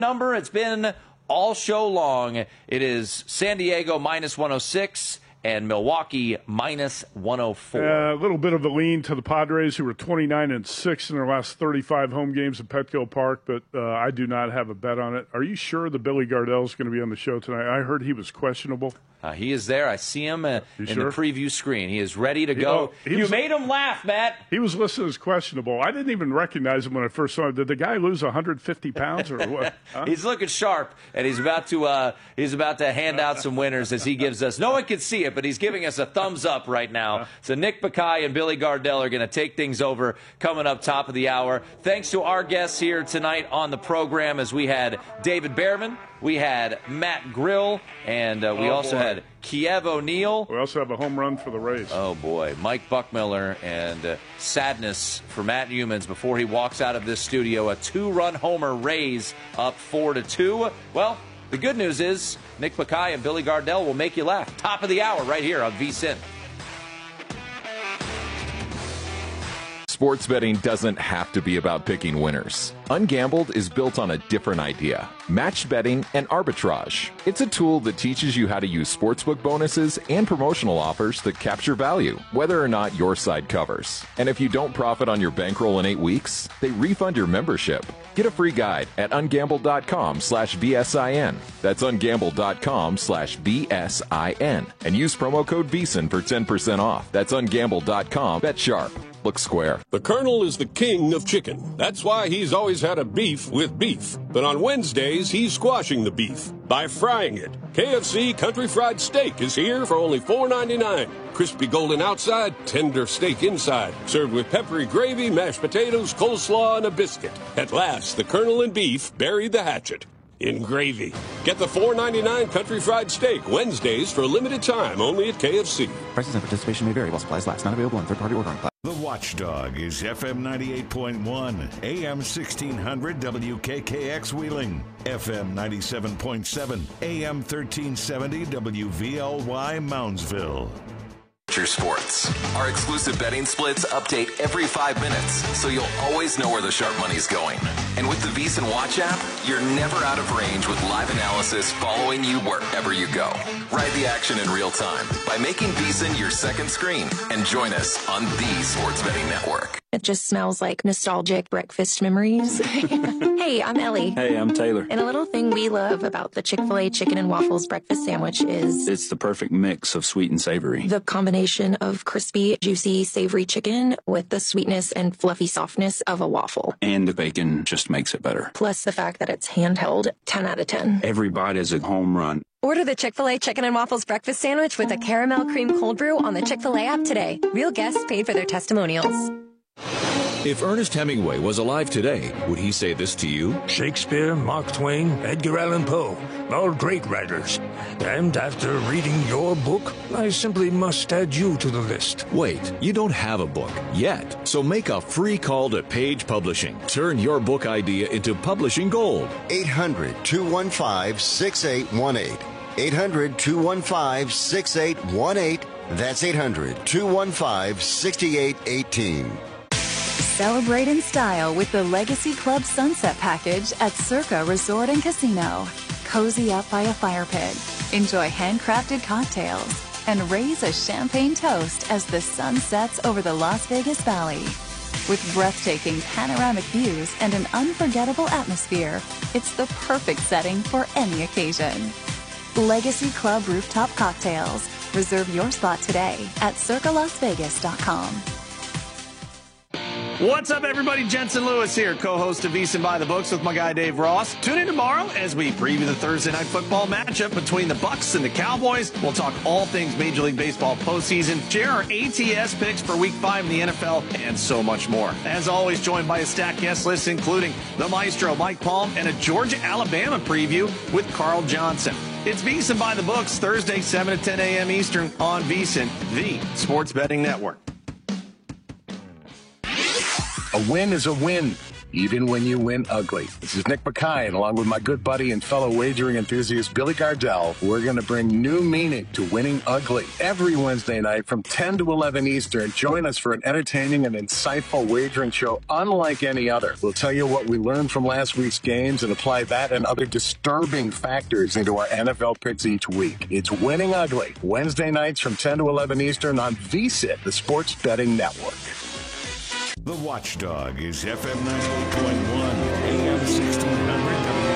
number. It's been all show long. It is San Diego minus 106 and Milwaukee minus 104. A little bit of a lean to the Padres, who were 29-6 in their last 35 home games at Petco Park, but I do not have a bet on it. Are you sure that Billy Gardell is going to be on the show tonight? I heard he was questionable. He is there. I see him in the preview screen. He is ready to go. You made him laugh, Matt. He was listed as questionable. I didn't even recognize him when I first saw him. Did the guy lose 150 pounds or what? Huh? He's looking sharp, and he's about to hand out some winners as he gives us. No one can see it, but he's giving us a thumbs up right now. So Nick Bakay and Billy Gardell are going to take things over coming up top of the hour. Thanks to our guests here tonight on the program, as we had David Behrman, we had Matt Grill, and we also had Kiev O'Neill. We also have a home run for the Rays. Oh, boy. Mike Buckmiller, and sadness for Matt Humans before he walks out of this studio. A 2-run homer, Rays up 4-2. Well, the good news is Nick Bakay and Billy Gardell will make you laugh. Top of the hour right here on VSiN. Sports betting doesn't have to be about picking winners. Ungambled is built on a different idea: matched betting and arbitrage. It's a tool that teaches you how to use sportsbook bonuses and promotional offers that capture value, whether or not your side covers. And if you don't profit on your bankroll in 8 weeks, they refund your membership. Get a free guide at ungambled.com/BSIN. That's ungambled.com/BSIN. And use promo code VSiN for 10% off. That's ungambled.com. Bet sharp. Look square. The Colonel is the king of chicken. That's why he's always had a beef with beef. But on Wednesdays, he's squashing the beef by frying it. KFC Country Fried Steak is here for only $4.99. Crispy golden outside, tender steak inside. Served with peppery gravy, mashed potatoes, coleslaw, and a biscuit. At last, the Colonel and beef buried the hatchet in gravy. Get the $4.99 Country Fried Steak Wednesdays for a limited time only at KFC. Prices and participation may vary while supplies last. Not available on third-party ordering platforms. The Watchdog is FM 98.1, AM 1600 WKKX Wheeling, FM 97.7, AM 1370 WVLY Moundsville. Sports. Our exclusive betting splits update every 5 minutes, so you'll always know where the sharp money's going. And with the VSiN Watch app, you're never out of range with live analysis following you wherever you go. Ride the action in real time by making VSiN your second screen, and join us on the Sports Betting Network. It just smells like nostalgic breakfast memories. Hey, I'm Ellie. Hey, I'm Taylor. And a little thing we love about the Chick-fil-A chicken and waffles breakfast sandwich is it's the perfect mix of sweet and savory. The combination of crispy, juicy, savory chicken with the sweetness and fluffy softness of a waffle. And the bacon just makes it better. Plus the fact that it's handheld, 10 out of 10. Every bite is a home run. Order the Chick-fil-A Chicken and Waffles Breakfast Sandwich with a caramel cream cold brew on the Chick-fil-A app today. Real guests paid for their testimonials. If Ernest Hemingway was alive today, would he say this to you? Shakespeare, Mark Twain, Edgar Allan Poe, all great writers. And after reading your book, I simply must add you to the list. Wait, you don't have a book yet. So make a free call to Page Publishing. Turn your book idea into publishing gold. 800-215-6818. 800-215-6818. That's 800-215-6818. Celebrate in style with the Legacy Club Sunset Package at Circa Resort and Casino. Cozy up by a fire pit, enjoy handcrafted cocktails, and raise a champagne toast as the sun sets over the Las Vegas Valley. With breathtaking panoramic views and an unforgettable atmosphere, it's the perfect setting for any occasion. Legacy Club Rooftop Cocktails. Reserve your spot today at circalasvegas.com. What's up, everybody? Jensen Lewis here, co-host of VSiN by the Books with my guy Dave Ross. Tune in tomorrow as we preview the Thursday night football matchup between the Bucs and the Cowboys. We'll talk all things Major League Baseball postseason, share our ATS picks for Week 5 in the NFL, and so much more. As always, joined by a stacked guest list, including the Maestro Mike Palm and a Georgia-Alabama preview with Carl Johnson. It's VSiN by the Books, Thursday, 7 to 10 a.m. Eastern on VSiN, the Sports Betting Network. A win is a win. even when you win ugly. This is Nick Bakay, and along with my good buddy and fellow wagering enthusiast Billy Gardell, we're going to bring new meaning to winning ugly. Every Wednesday night from 10 to 11 Eastern, join us for an entertaining and insightful wagering show unlike any other. We'll tell you what we learned from last week's games and apply that and other disturbing factors into our NFL picks each week. It's Winning Ugly, Wednesday nights from 10 to 11 Eastern on VSiN, the Sports Betting Network. The Watchdog is FM 98.1, AM 1600,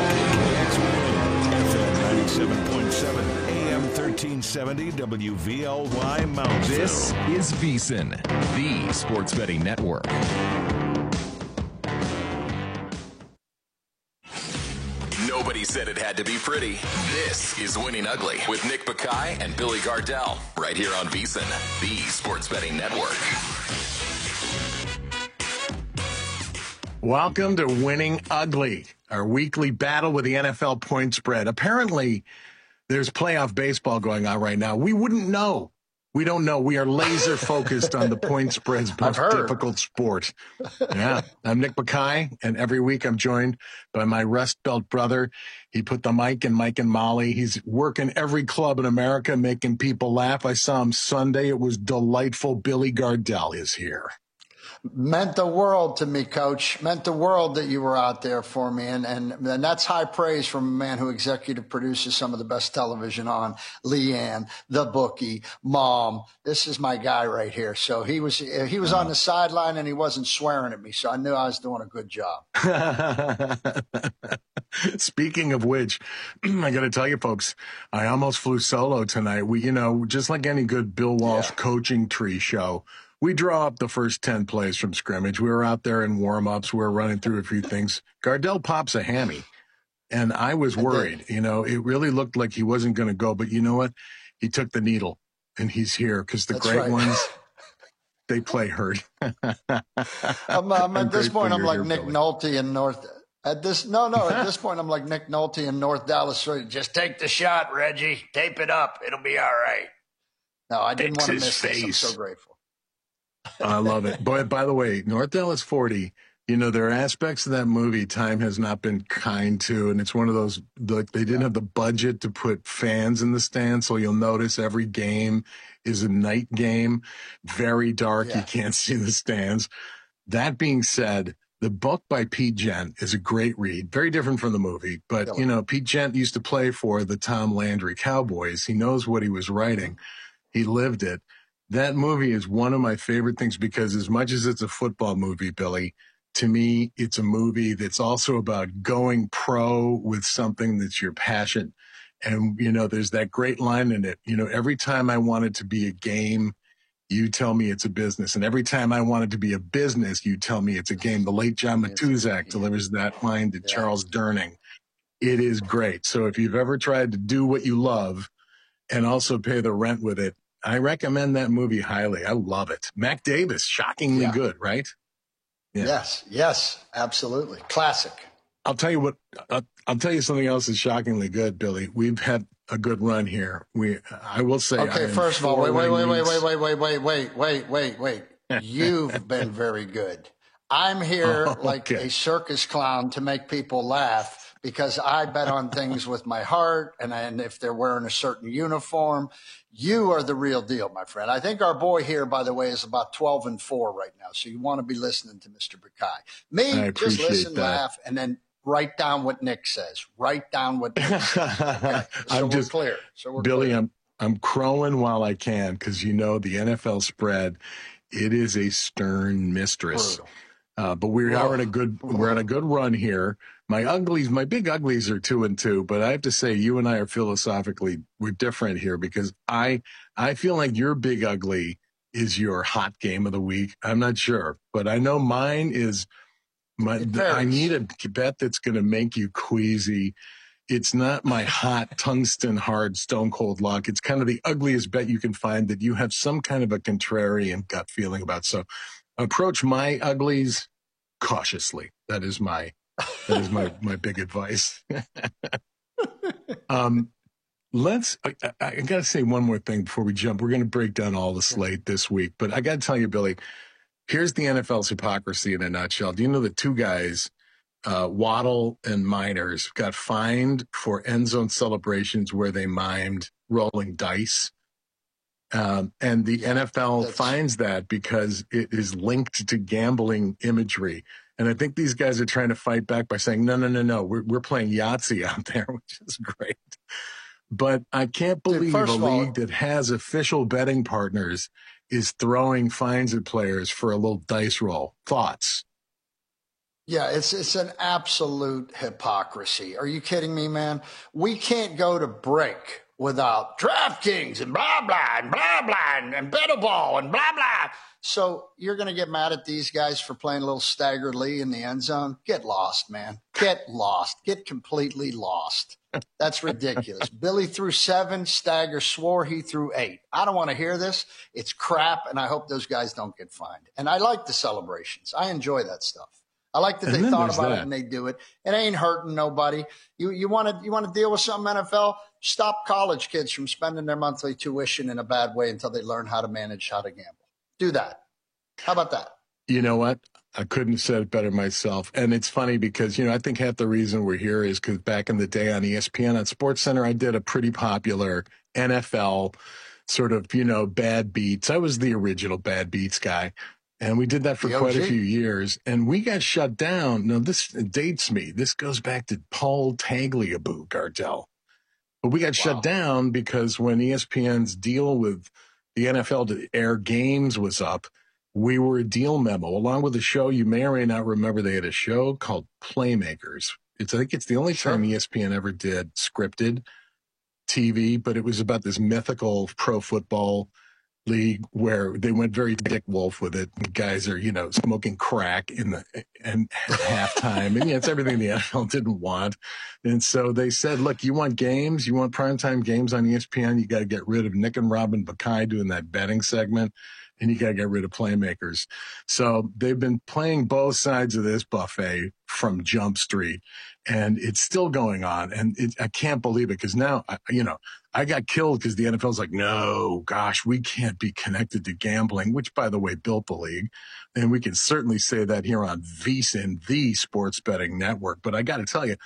WKKX, FM 97.7, AM 1370, WVLY Moundsville. This is VSiN, the Sports Betting Network. Nobody said it had to be pretty. This is Winning Ugly with Nick Bakay and Billy Gardell, right here on VSiN, the Sports Betting Network. Welcome to Winning Ugly, our weekly battle with the NFL point spread. Apparently, there's playoff baseball going on right now. We wouldn't know. We don't know. We are laser focused on the point spread's most difficult sport. Yeah. I'm Nick Bakay, and every week I'm joined by my Rust Belt brother. He put the mic in Mike and Molly. He's working every club in America, making people laugh. I saw him Sunday. It was delightful. Billy Gardell is here. Meant the world to me, Coach. Meant the world that you were out there for me. And that's high praise from a man who executive produces some of the best television on. Leanne, The Bookie, Mom. This is my guy right here. So he was on the sideline and he wasn't swearing at me. So I knew I was doing a good job. Speaking of which, I got to tell you, folks, I almost flew solo tonight. We, just like any good Bill Walsh coaching tree show, we draw up the first 10 plays from scrimmage. We were out there in warm-ups. We were running through a few things. Gardell pops a hammy, and I was worried. It really looked like he wasn't going to go, but you know what? He took the needle, and he's here because the great ones, they play hurt. At this point, I'm like Nick Nolte in North. At this point, I'm like Nick Nolte in North Dallas. Just take the shot, Reggie. Tape it up. It'll be all right. No, I didn't want to miss this. I'm so grateful. I love it. But by the way, North Dallas 40, there are aspects of that movie time has not been kind to, and it's one of those, like, they didn't have the budget to put fans in the stands, so you'll notice every game is a night game, very dark, you can't see the stands. That being said, the book by Pete Gent is a great read, very different from the movie, but, Pete Gent used to play for the Tom Landry Cowboys. He knows what he was writing. He lived it. That movie is one of my favorite things because as much as it's a football movie, Billy, to me, it's a movie that's also about going pro with something that's your passion. And, there's that great line in it. Every time I want it to be a game, you tell me it's a business. And every time I want it to be a business, you tell me it's a game. The late John Matuzak delivers that line to Charles Durning. It is great. So if you've ever tried to do what you love and also pay the rent with it, I recommend that movie highly. I love it. Mac Davis, shockingly good, right? Yeah. Yes, absolutely. Classic. I'll tell you what, I'll tell you something else that's shockingly good, Billy. We've had a good run here. I will say. Okay, first of all, wait. You've been very good. I'm here like a circus clown to make people laugh because I bet on things with my heart and if they're wearing a certain uniform. You are the real deal, my friend. I think our boy here, by the way, is about 12-4 right now. So you want to be listening to Mr. Bakay. Me, just listen, laugh, and then write down what Nick says. Write down what Nick says. Okay. So we're clear. Billy, I'm crowing while I can because the NFL spread, it is a stern mistress. But we're on a good run here. My big uglies are 2-2, but I have to say you and I are we're different here because I feel like your big ugly is your hot game of the week. I'm not sure, but I know mine is I need a bet that's going to make you queasy. It's not my hot tungsten hard stone cold lock. It's kind of the ugliest bet you can find that you have some kind of a contrarian gut feeling about. So approach my uglies cautiously. That is my big advice. I got to say one more thing before we jump. We're going to break down all the slate this week, but I got to tell you, Billy, Here's the NFL's hypocrisy in a nutshell. Do you know that two guys, Waddle and Miners, got fined for end zone celebrations where they mimed rolling dice? And the NFL finds that because it is linked to gambling imagery. And I think these guys are trying to fight back by saying, no, we're playing Yahtzee out there, which is great. But I can't believe a league that has official betting partners is throwing fines at players for a little dice roll. Thoughts? Yeah, it's an absolute hypocrisy. Are you kidding me, man? We can't go to break without DraftKings and blah, blah, and blah, blah, and Bettaball and blah, blah. So you're going to get mad at these guys for playing a little staggeredly in the end zone? Get lost, man. Get lost. Get completely lost. That's ridiculous. Billy threw 7. Stagger swore he threw 8. I don't want to hear this. It's crap, and I hope those guys don't get fined. And I like the celebrations. I enjoy that stuff. I like that they thought about it and they do it. It ain't hurting nobody. You want to deal with something, NFL? Stop college kids from spending their monthly tuition in a bad way until they learn how to manage how to gamble. Do that. How about that? You know what? I couldn't have said it better myself. And it's funny because, I think half the reason we're here is because back in the day on ESPN on SportsCenter, I did a pretty popular NFL sort of, bad beats. I was the original bad beats guy. And we did that for quite a few years. And we got shut down. Now, this dates me. This goes back to Paul Tagliabue, Gardell. But we got shut down because when ESPN's deal with the NFL to air games was up, we were a deal memo. Along with the show, you may or may not remember, they had a show called Playmakers. I think it's the only time ESPN ever did scripted TV, but it was about this mythical pro football league where they went very Dick Wolf with it. The guys are, smoking crack at halftime. And it's everything the NFL didn't want. And so they said, look, you want games? You want primetime games on ESPN? You got to get rid of Nick and Robin Bakai doing that betting segment. And you got to get rid of Playmakers. So they've been playing both sides of this buffet from Jump Street, and it's still going on. And I can't believe it because now, I got killed because the NFL's like, no, gosh, we can't be connected to gambling, which, by the way, built the league. And we can certainly say that here on VSiN, the sports betting network. But I got to tell you,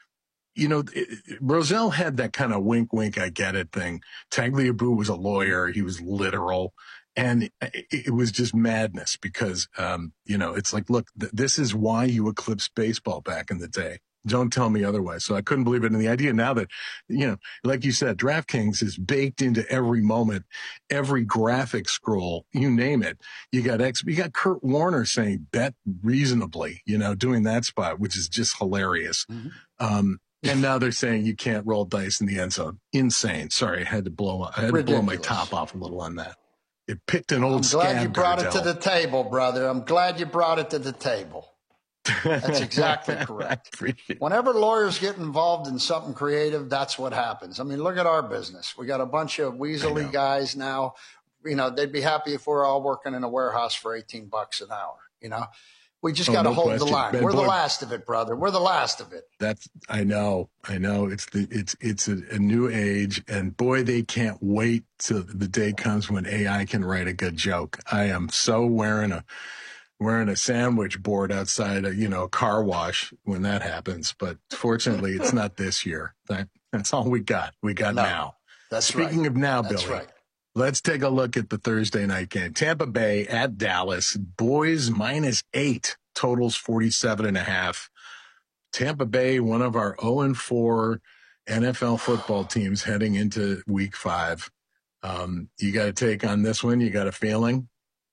Rozelle had that kind of wink, wink, I get it thing. Tagliabue was a lawyer. He was literal. And it was just madness because, it's like, look, this is why you eclipsed baseball back in the day. Don't tell me otherwise. So I couldn't believe it. And the idea now that, like you said, DraftKings is baked into every moment, every graphic scroll, you name it. You got Kurt Warner saying bet reasonably, doing that spot, which is just hilarious. Mm-hmm. And now they're saying you can't roll dice in the end zone. Insane. Sorry, I had to blow my top off a little on that. It picked an old scab. I'm glad you brought it to the table, brother. I'm glad you brought it to the table. That's exactly correct. Whenever lawyers get involved in something creative, that's what happens. I mean, look at our business. We got a bunch of weaselly guys now. They'd be happy if we're all working in a warehouse for $18 an hour, We just got to hold the line. We're the last of it, brother. We're the last of it. I know. It's a new age, and boy, they can't wait till the day comes when AI can write a good joke. I am so wearing a sandwich board outside a car wash when that happens. But fortunately, it's not this year. That's all we got. We got now. Speaking of now, Billy. That's right. Let's take a look at the Thursday night game. Tampa Bay at Dallas. Boys -8. Totals 47.5. Tampa Bay, one of our 0-4 NFL football teams heading into week 5. You got a take on this one? You got a feeling?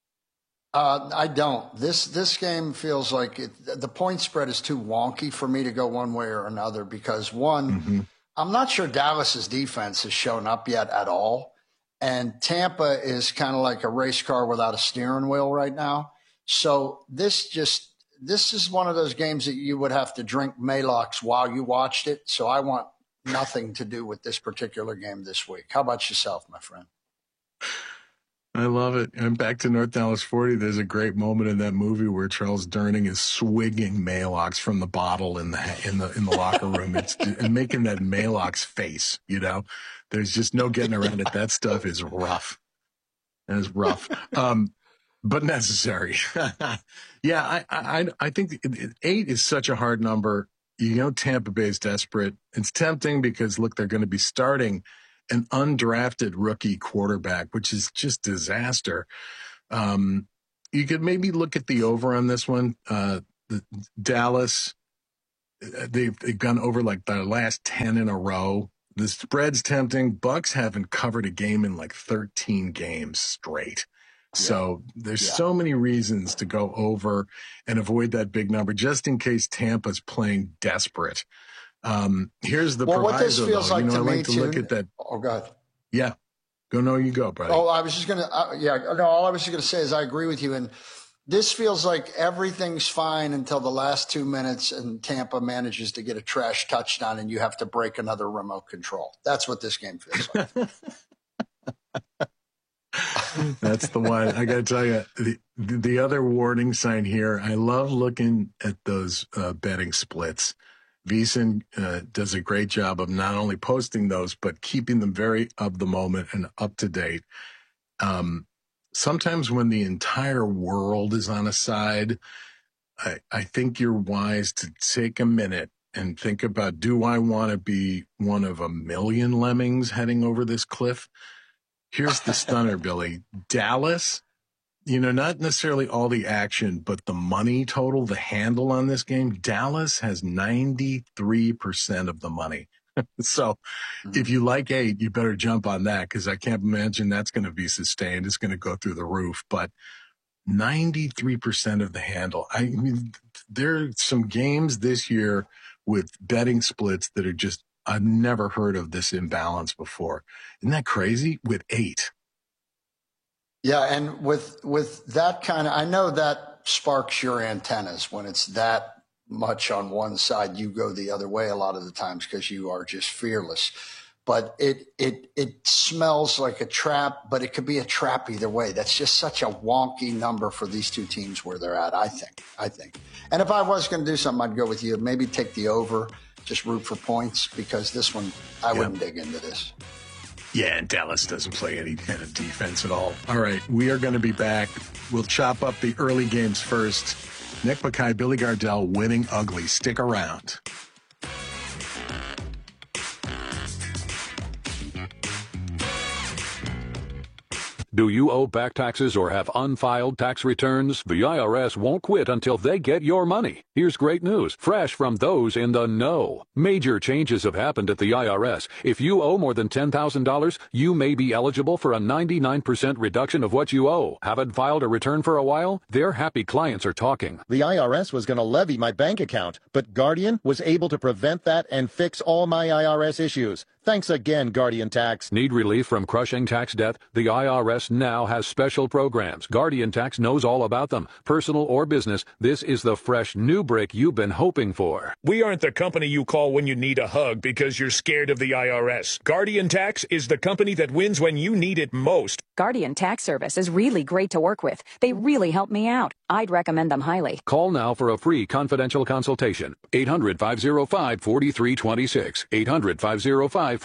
I don't. This game feels like the point spread is too wonky for me to go one way or another because I'm not sure Dallas's defense has shown up yet at all. And Tampa is kind of like a race car without a steering wheel right now. So this is one of those games that you would have to drink Maalox while you watched it. So I want nothing to do with this particular game this week. How about yourself, my friend? I love it. And back to North Dallas 40, there's a great moment in that movie where Charles Durning is swigging Maalox from the bottle in the locker room and making that Maalox face, There's just no getting around it. That stuff is rough. That is rough. but necessary. Yeah, I think 8 is such a hard number. You know, Tampa Bay is desperate. It's tempting because, look, they're going to be starting an undrafted rookie quarterback, which is just disaster. You could maybe look at the over on this one. Dallas, they've gone over like the last 10 in a row. The spread's tempting. Bucks haven't covered a game in like 13 games straight. So there's so many reasons to go over and avoid that big number just in case Tampa's playing desperate. Here's the proviso, what this feels though. like to I me, like to look at that. Oh, God. Yeah. You go, brother. Oh, I was just going to, all I was just going to say is I agree with you. And this feels like everything's fine until the last 2 minutes and Tampa manages to get a trash touchdown and you have to break another remote control. That's what this game feels like. That's the one. I got to tell you, the other warning sign here, I love looking at those betting splits. VSiN does a great job of not only posting those, but keeping them very of the moment and up to date. Sometimes when the entire world is on a side, I think you're wise to take a minute and think about, do I want to be one of a million lemmings heading over this cliff? Here's the stunner, Billy. Dallas, not necessarily all the action, but the money total, the handle on this game, Dallas has 93% of the money. So if you like 8, you better jump on that because I can't imagine that's going to be sustained. It's going to go through the roof. But 93% of the handle. I mean, there are some games this year with betting splits that are just, I've never heard of this imbalance before. Isn't that crazy? With 8. Yeah, and with that kind of, I know that sparks your antennas when it's that much on one side. You go the other way a lot of the times because you are just fearless. But it smells like a trap, but it could be a trap either way. That's just such a wonky number for these two teams where they're at, I think. And if I was going to do something, I'd go with you. Maybe take the over. Just root for points because this one, I wouldn't dig into this. Yeah, and Dallas doesn't play any kind of defense at all. All right, we are going to be back. We'll chop up the early games first. Nick Bakay, Billy Gardell, winning ugly. Stick around. Do you owe back taxes or have unfiled tax returns? The IRS won't quit until they get your money. Here's great news, fresh from those in the know. Major changes have happened at the IRS. If you owe more than $10,000, you may be eligible for a 99% reduction of what you owe. Haven't filed a return for a while? Their happy clients are talking. The IRS was going to levy my bank account, but Guardian was able to prevent that and fix all my IRS issues. Thanks again, Guardian Tax. Need relief from crushing tax debt? The IRS now has special programs. Guardian Tax knows all about them. Personal or business, this is the fresh new break you've been hoping for. We aren't the company you call when you need a hug because you're scared of the IRS. Guardian Tax is the company that wins when you need it most. Guardian Tax Service is really great to work with. They really help me out. I'd recommend them highly. Call now for a free confidential consultation. 800-505-4326. 800-505-4326.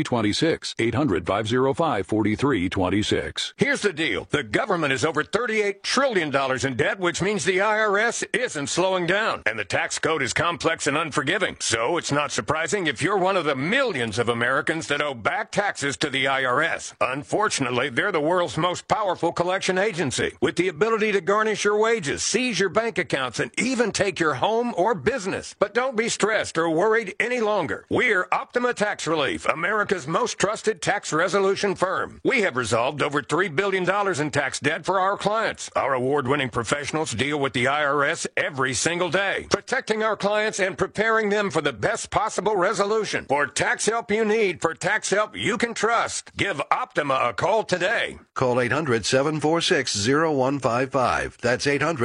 800-505-4326. Here's the deal. The government is over $38 trillion in debt, which means the IRS isn't slowing down. And the tax code is complex and unforgiving. So it's not surprising if you're one of the millions of Americans that owe back taxes to the IRS. Unfortunately, they're the world's most powerful collection agency, with the ability to garnish your wages, seize your bank accounts, and even take your home or business. But don't be stressed or worried any longer. We're Optima Tax Relief, America's most trusted tax resolution firm. We have resolved over $3 billion in tax debt for our clients. Our award-winning professionals deal with the IRS every single day, protecting our clients and preparing them for the best possible resolution. For tax help you need, for tax help you can trust, give Optima a call today. Call 800-746-0155. That's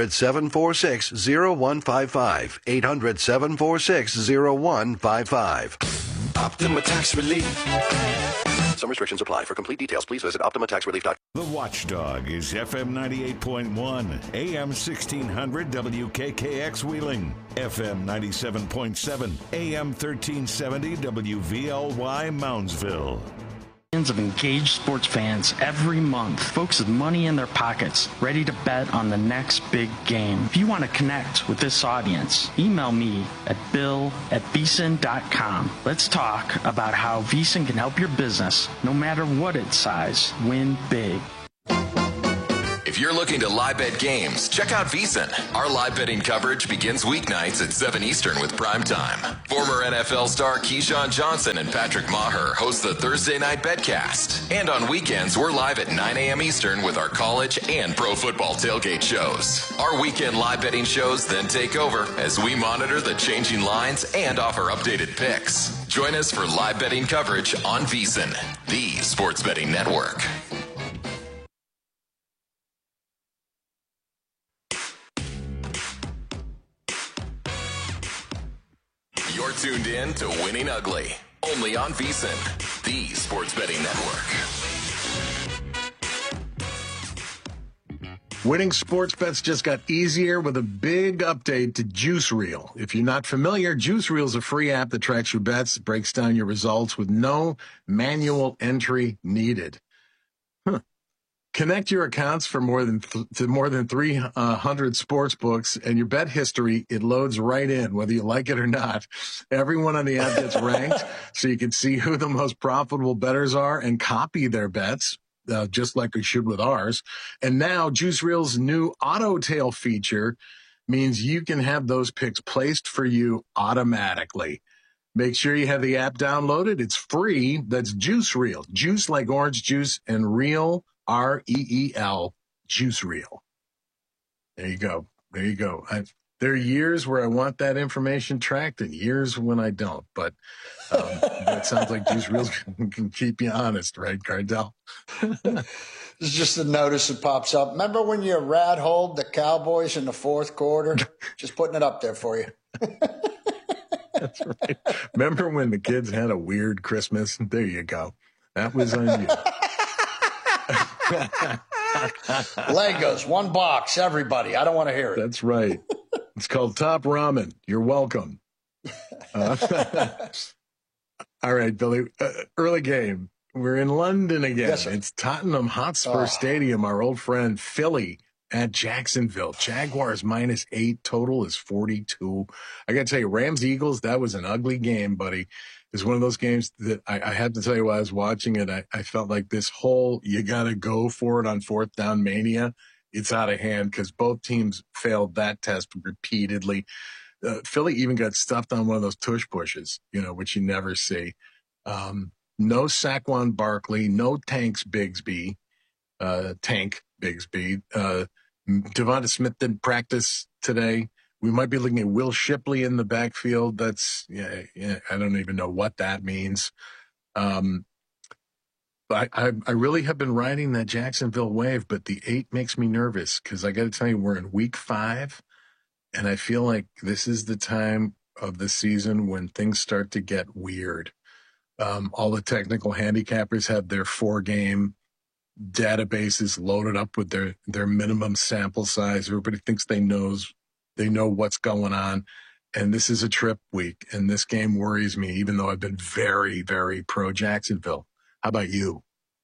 800-746-0155. 800-746-0155. Optima Tax Relief. Some restrictions apply. For complete details, please visit OptimaTaxRelief.com. The Watchdog is FM 98.1, AM 1600 WKKX Wheeling, FM 97.7, AM 1370 WVLY Moundsville. of engaged sports fans every month, folks with money in their pockets, ready to bet on the next big game. If you want to connect with this audience, email me at bill@vsin.com. Let's talk about how VSiN can help your business, no matter what its size, win big. If you're looking to live bet games, check out VSiN. Our live betting coverage begins weeknights at 7 Eastern with Prime Time. Former NFL star Keyshawn Johnson and Patrick Maher host the Thursday Night Betcast. And on weekends, we're live at 9 a.m. Eastern with our college and pro football tailgate shows. Our weekend live betting shows then take over as we monitor the changing lines and offer updated picks. Join us for live betting coverage on VSiN, the sports betting network. You're tuned in to Winning Ugly, only on VSiN, the sports betting network. Winning sports bets just got easier with a big update to Juice Reel. If you're not familiar, Juice Reel is a free app that tracks your bets, breaks down your results with no manual entry needed. Connect your accounts for more than 300 sports books and your bet history. It loads right in, whether you like it or not. Everyone on the app gets ranked, so you can see who the most profitable bettors are and copy their bets, just like we should with ours. And now Juice Reel's new Auto Tail feature means you can have those picks placed for you automatically. Make sure you have the app downloaded. It's free. That's Juice Reel. Juice like orange juice and Reel, R-E-E-L, Juice Reel. There you go. There you go. There are years where I want that information tracked and years when I don't. But it sounds like Juice Reel can keep you honest, right, Cardell? This is just a notice that pops up. Remember when you rat-holed the Cowboys in the fourth quarter? Just putting it up there for you. That's right. Remember when the kids had a weird Christmas? There you go. That was on you. Legos, one box, everybody. I don't want to hear it. That's right. It's called Top Ramen. You're welcome. All right, Billy. Early game. We're in London again. Yes, sir. It's Tottenham Hotspur Stadium. Our old friend Philly at Jacksonville. Jaguars -8. Total is 42. I got to tell you, Rams-Eagles, that was an ugly game, buddy. It's one of those games that I have to tell you while I was watching it, I felt like this whole you got to go for it on fourth down mania, it's out of hand because both teams failed that test repeatedly. Philly even got stuffed on one of those tush pushes, which you never see. No Saquon Barkley, no Tank Bigsby. Devonta Smith didn't practice today. We might be looking at Will Shipley in the backfield. That's, I don't even know what that means. But I really have been riding that Jacksonville wave, but the 8 makes me nervous because I got to tell you, we're in week 5, and I feel like this is the time of the season when things start to get weird. All the technical handicappers have their 4-game databases loaded up with their minimum sample size. Everybody thinks they know what's going on. And this is a trip week. And this game worries me, even though I've been very, very pro Jacksonville. How about you?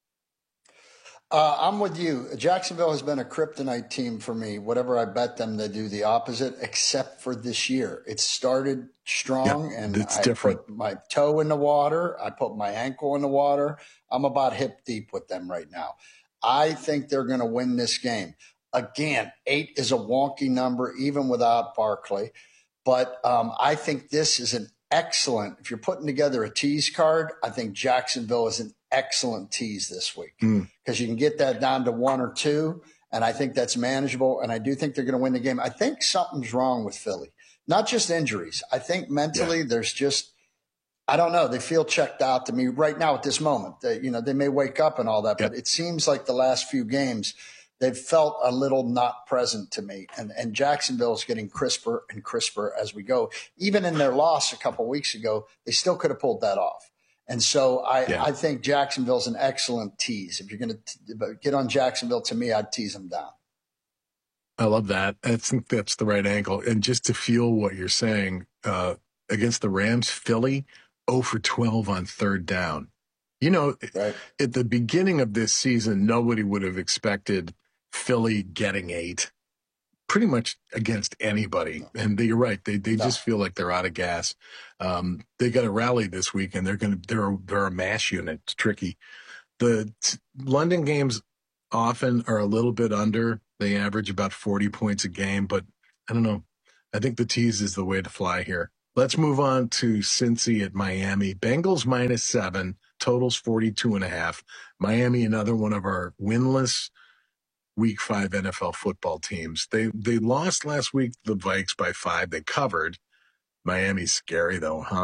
I'm with you. Jacksonville has been a kryptonite team for me. Whatever I bet them, they do the opposite, except for this year. It started strong, and I put my toe in the water. I put my ankle in the water. I'm about hip deep with them right now. I think they're going to win this game. Again, 8 is a wonky number, even without Barkley. But I think this is an excellent, if you're putting together a tease card, I think Jacksonville is an excellent tease this week because you can get that down to 1 or 2, and I think that's manageable, and I do think they're going to win the game. I think something's wrong with Philly, not just injuries. I think mentally there's just, I don't know, they feel checked out to me right now at this moment. They may wake up and all that, but it seems like the last few games they've felt a little not present to me, and Jacksonville is getting crisper and crisper as we go. Even in their loss a couple of weeks ago, they still could have pulled that off. And so I think Jacksonville's an excellent tease. If you're going to get on Jacksonville, to me, I'd tease them down. I love that. I think that's the right angle. And just to feel what you're saying, against the Rams, Philly, 0 for 12 on third down. You know, right. At the beginning of this season, nobody would have expected Philly getting 8 pretty much against anybody. And you're right. They just feel like they're out of gas. They got to rally this week, and they're a mash unit. It's tricky. The London games often are a little bit under. They average about 40 points a game, but I don't know. I think the tease is the way to fly here. Let's move on to Cincy at Miami. Bengals -7, totals 42.5. Miami, another one of our winless Week 5 NFL football teams. They lost last week to the Vikes by 5. They covered. Miami's scary though, huh?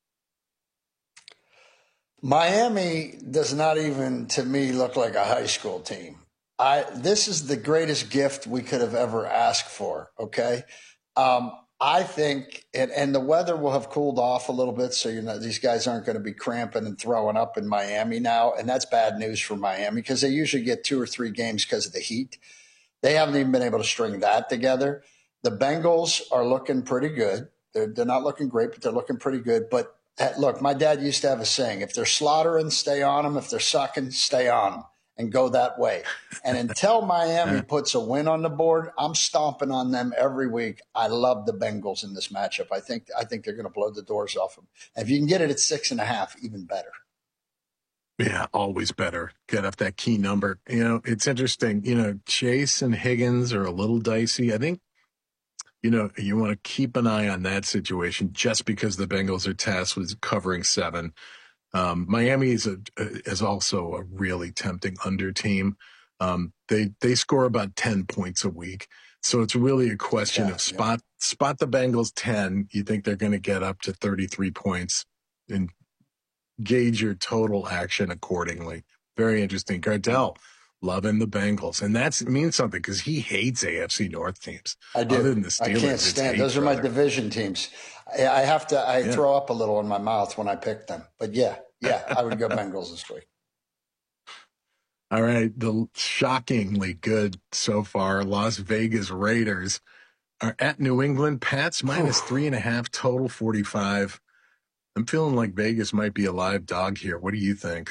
Miami does not even, to me, look like a high school team. This is the greatest gift we could have ever asked for, okay? I think, and the weather will have cooled off a little bit, so these guys aren't going to be cramping and throwing up in Miami now, and that's bad news for Miami because they usually get 2 or 3 games because of the heat. They haven't even been able to string that together. The Bengals are looking pretty good. They're not looking great, but they're looking pretty good. But look, my dad used to have a saying, if they're slaughtering, stay on them. If they're sucking, stay on them. And go that way. And until Miami puts a win on the board, I'm stomping on them every week. I love the Bengals in this matchup. I think they're going to blow the doors off them. And if you can get it at 6.5, even better. Yeah, always better. Get up that key number. It's interesting. Chase and Higgins are a little dicey. I think, you want to keep an eye on that situation just because the Bengals are tasked with covering 7. Miami is also a really tempting under team. They score about 10 points a week. So it's really a question of spot the Bengals 10. You think they're going to get up to 33 points and gauge your total action accordingly. Very interesting. Gardell loving the Bengals. And that means something because he hates AFC North teams. I do. Other than the Steelers, I can't stand. Those are my division teams. I throw up a little in my mouth when I pick them. But yeah, I would go Bengals this week. All right. The shockingly good so far Las Vegas Raiders are at New England. Pats -3.5, total 45. I'm feeling like Vegas might be a live dog here. What do you think?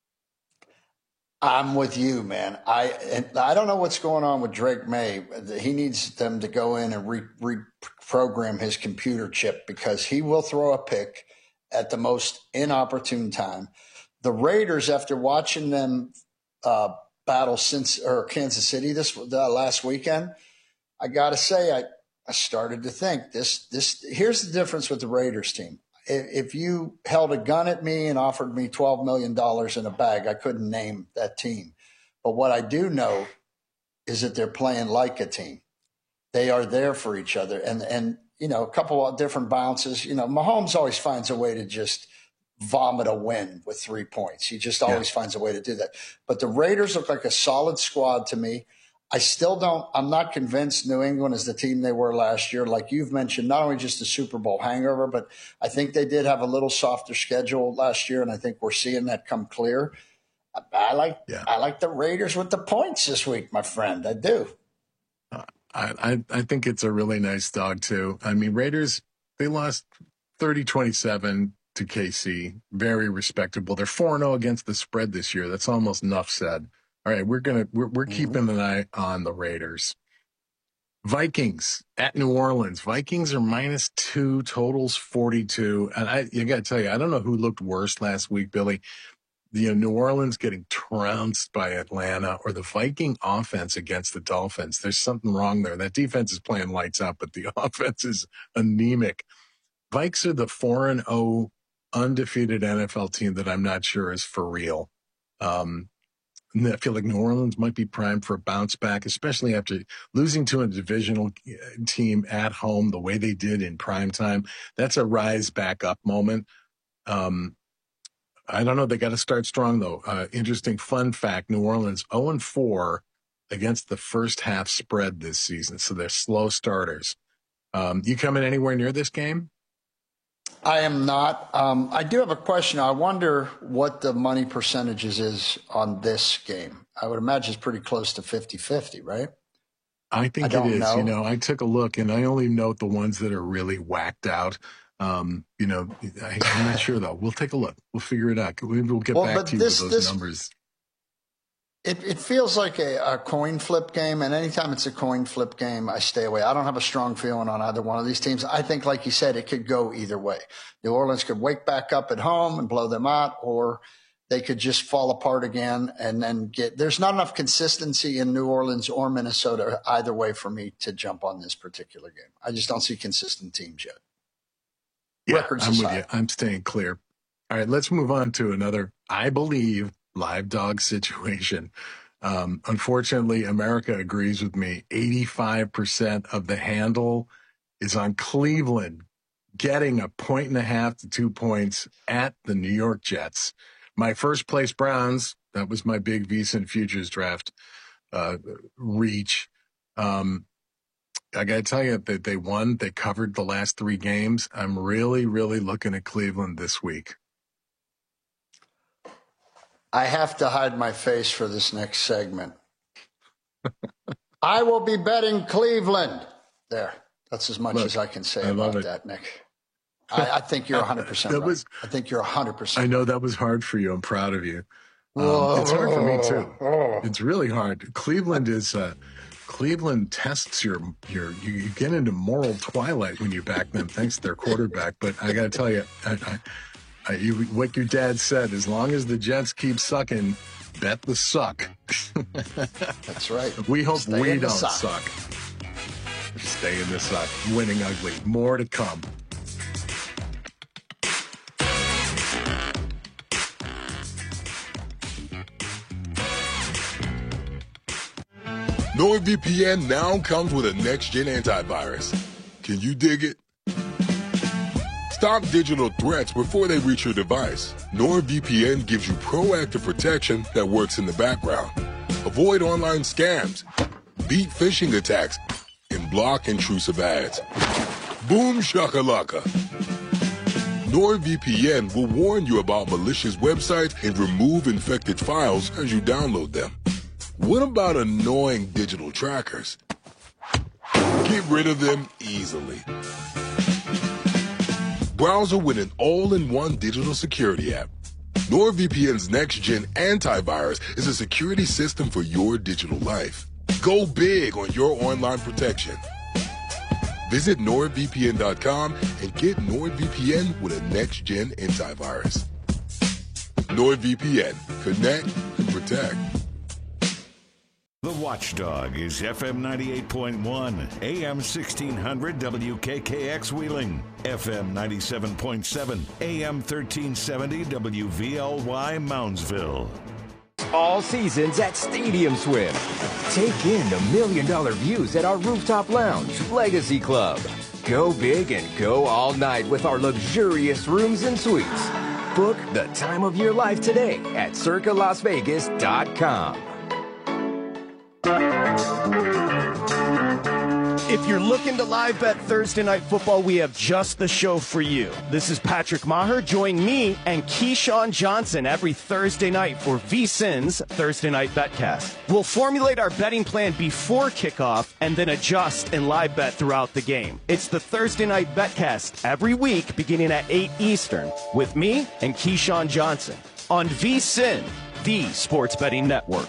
I'm with you, man. I don't know what's going on with Drake May. He needs them to go in and reprogram his computer chip because he will throw a pick at the most inopportune time. The Raiders, after watching them battle Kansas City last weekend, I got to say I started to think this. Here's the difference with the Raiders team. If you held a gun at me and offered me $12 million in a bag, I couldn't name that team. But what I do know is that they're playing like a team. They are there for each other. And a couple of different bounces. Mahomes always finds a way to just vomit a win with 3 points. He just always finds a way to do that. But the Raiders look like a solid squad to me. I'm not convinced New England is the team they were last year. Like you've mentioned, not only just a Super Bowl hangover, but I think they did have a little softer schedule last year, and I think we're seeing that come clear. I like the Raiders with the points this week, my friend. I do. I think it's a really nice dog, too. I mean, Raiders, they lost 30-27 to KC. Very respectable. They're 4-0 against the spread this year. That's almost enough said. All right, we're keeping an eye on the Raiders. Vikings at New Orleans. Vikings are -2, totals 42. And I got to tell you, I don't know who looked worse last week, Billy. New Orleans getting trounced by Atlanta or the Viking offense against the Dolphins. There's something wrong there. That defense is playing lights out, but the offense is anemic. Vikes are the 4-0 undefeated NFL team that I'm not sure is for real. I feel like New Orleans might be primed for a bounce back, especially after losing to a divisional team at home the way they did in prime time. That's a rise back up moment. I don't know. They got to start strong, though. Interesting fun fact, New Orleans 0-4 against the first half spread this season, so they're slow starters. You coming anywhere near this game? I am not. I do have a question. I wonder what the money percentages is on this game. I would imagine it's pretty close to 50-50, right? I think it is. I took a look, and I only note the ones that are really whacked out. You know, I'm not sure, though. We'll take a look. We'll figure it out. Maybe we'll get back to you with those numbers. It feels like a coin flip game, and anytime it's a coin flip game, I stay away. I don't have a strong feeling on either one of these teams. I think, like you said, it could go either way. New Orleans could wake back up at home and blow them out, or they could just fall apart again and then there's not enough consistency in New Orleans or Minnesota either way for me to jump on this particular game. I just don't see consistent teams yet. Yeah, Records I'm aside. with you. I'm staying clear. All right, let's move on to another, I believe, live dog situation. Unfortunately, America agrees with me. 85% of the handle is on Cleveland getting 1.5 to 2 points at the New York Jets. My first place Browns, that was my big VSiN futures draft reach. I got to tell you that they won. They covered the last 3 games. I'm really, really looking at Cleveland this week. I have to hide my face for this next segment. I will be betting Cleveland. There. That's as much as I can say about that, Nick. I think you're 100% right. I think you're 100%. I know that was hard for you. I'm proud of you. It's hard for me too. It's really hard. Cleveland tests you get into moral twilight when you back them, thanks to their quarterback. But I got to tell you, what your dad said, as long as the Jets keep sucking, bet the suck. That's right. We hope we don't suck. Stay in the suck. Winning ugly. More to come. NordVPN now comes with a next-gen antivirus. Can you dig it? Stop digital threats before they reach your device. NordVPN gives you proactive protection that works in the background. Avoid online scams, beat phishing attacks, and block intrusive ads. Boom shakalaka. NordVPN will warn you about malicious websites and remove infected files as you download them. What about annoying digital trackers? Get rid of them easily. Browser with an all-in-one digital security app. NordVPN's next-gen antivirus is a security system for your digital life. Go big on your online protection. Visit NordVPN.com and get NordVPN with a next-gen antivirus. NordVPN. Connect and protect. The Watchdog is FM 98.1, AM 1600 WKKX Wheeling, FM 97.7, AM 1370 WVLY Moundsville. All seasons at Stadium Swim. Take in the $1 million views at our rooftop lounge, Legacy Club. Go big and go all night with our luxurious rooms and suites. Book the time of your life today at circalasvegas.com. If you're looking to live bet Thursday Night Football, we have just the show for you. This is Patrick Maher. Join me and Keyshawn Johnson every Thursday night for VSiN's Thursday Night Betcast. We'll formulate our betting plan before kickoff and then adjust and live bet throughout the game. It's the Thursday Night Betcast every week beginning at 8 Eastern with me and Keyshawn Johnson on VSiN, the Sports Betting Network.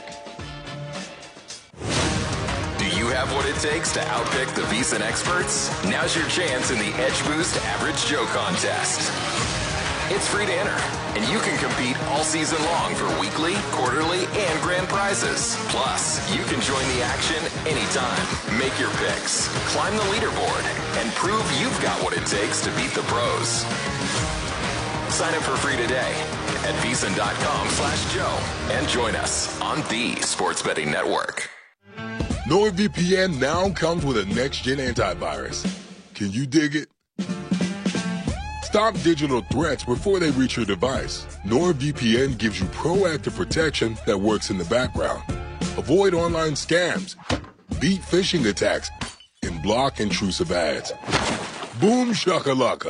You have what it takes to outpick the VSiN experts? Now's your chance in the Edge Boost Average Joe contest. It's free to enter, and you can compete all season long for weekly, quarterly, and grand prizes. Plus, you can join the action anytime. Make your picks, climb the leaderboard, and prove you've got what it takes to beat the pros. Sign up for free today at VSiN.com/Joe and join us on the Sports Betting Network. NordVPN now comes with a next-gen antivirus. Can you dig it? Stop digital threats before they reach your device. NordVPN gives you proactive protection that works in the background. Avoid online scams, beat phishing attacks, and block intrusive ads. Boom shakalaka.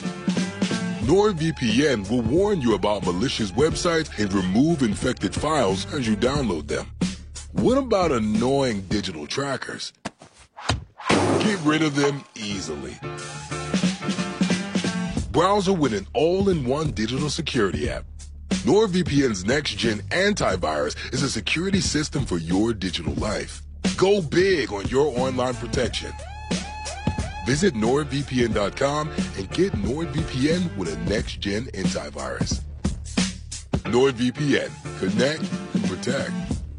NordVPN will warn you about malicious websites and remove infected files as you download them. What about annoying digital trackers? Get rid of them easily. browser with an all-in-one digital security app. NordVPN's next-gen antivirus is a security system for your digital life. Go big on your online protection. Visit NordVPN.com and get NordVPN with a next-gen antivirus. NordVPN. Connect and protect.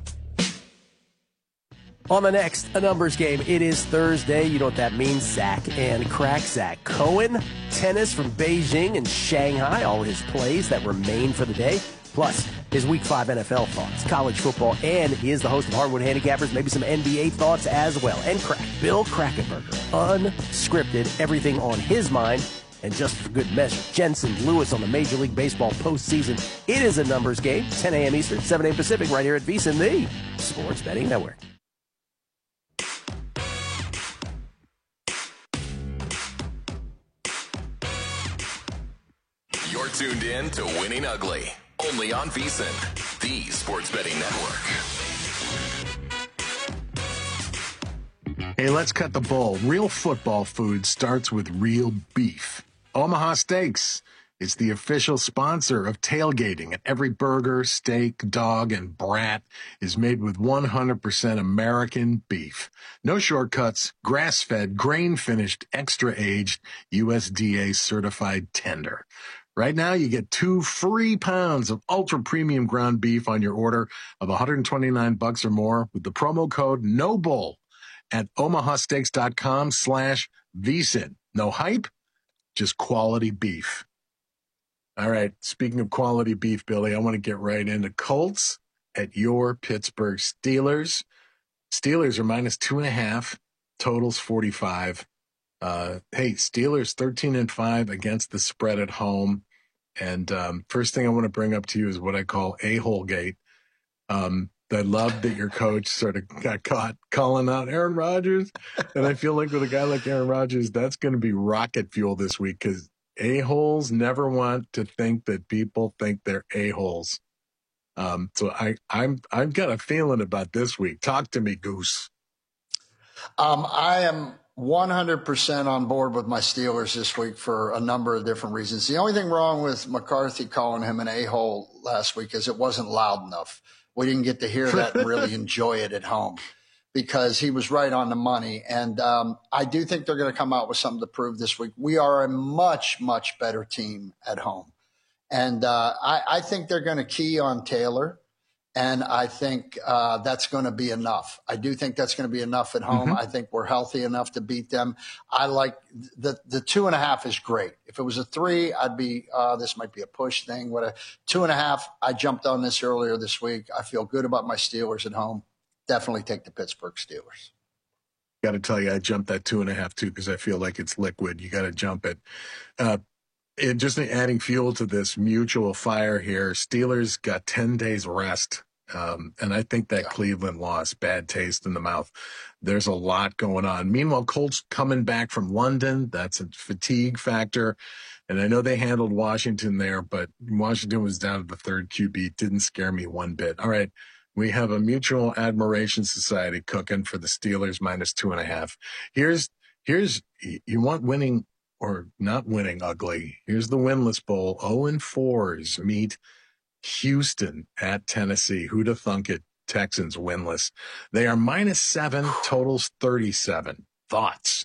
On the next A Numbers Game, it is Thursday. You know what that means. Zach and Crack. Zach Cohen, tennis from Beijing and Shanghai, all his plays that remain for the day, plus his Week 5 NFL thoughts, college football, and he is the host of Hardwood Handicappers, maybe some NBA thoughts as well. And Crack, Bill Krackomberger, unscripted, everything on his mind. And just for good measure, Jensen Lewis on the Major League Baseball postseason. It is A Numbers Game, 10 a.m. Eastern, 7 a.m. Pacific, right here at VSiN, the Sports Betting Network. You're tuned in to Winning Ugly, only on VSiN, the Sports Betting Network. Hey, let's cut the bull. Real football food starts with real beef. Omaha Steaks is the official sponsor of tailgating, and every burger, steak, dog, and brat is made with 100% American beef. No shortcuts, grass-fed, grain-finished, extra-aged, USDA-certified tender. Right now, you get 2 free pounds of ultra-premium ground beef on your order of $129 or more with the promo code NOBULL at omahasteaks.com/VSiN. No hype, just quality beef. All right, speaking of quality beef, Billy, I want to get right into Colts at your Pittsburgh Steelers. Steelers are -2.5, totals 45. Hey, Steelers 13-5 against the spread at home. And first thing I want to bring up to you is what I call a-hole gate. I love that your coach sort of got caught calling out Aaron Rodgers. And I feel like with a guy like Aaron Rodgers, that's going to be rocket fuel this week because a-holes never want to think that people think they're a-holes. So I've got a feeling about this week. Talk to me, Goose. I am 100% on board with my Steelers this week for a number of different reasons. The only thing wrong with McCarthy calling him an a-hole last week is it wasn't loud enough. We didn't get to hear that and really enjoy it at home because he was right on the money. And I do think they're going to come out with something to prove this week. We are a much, much better team at home. And I think they're going to key on Taylor. And I think that's going to be enough. I do think that's going to be enough at home. I think we're healthy enough to beat them. I like the 2.5 is great. If it was a 3, I'd be, this might be a push thing. What a 2.5. I jumped on this earlier this week. I feel good about my Steelers at home. Definitely take the Pittsburgh Steelers. Got to tell you, I jumped that 2.5 too because I feel like it's liquid. You got to jump it. And just adding fuel to this mutual fire here, Steelers got 10 days rest. And I think that Cleveland loss, bad taste in the mouth. There's a lot going on. Meanwhile, Colts coming back from London. That's a fatigue factor. And I know they handled Washington there, but Washington was down to the third QB. Didn't scare me one bit. All right. We have a mutual admiration society cooking for the Steelers -2.5. Here's, you want winning or not winning ugly. Here's the winless bowl. 0-4s meet Houston at Tennessee. Who'd have thunk it? Texans winless. They are -7, totals 37. Thoughts?